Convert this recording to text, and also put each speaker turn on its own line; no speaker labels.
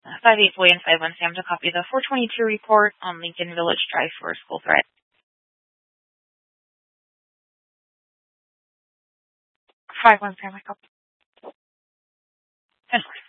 58 boy and 51 Sam to copy the 422 report on Lincoln Village Drive for a school threat. 51 Sam, I copy. 10-4.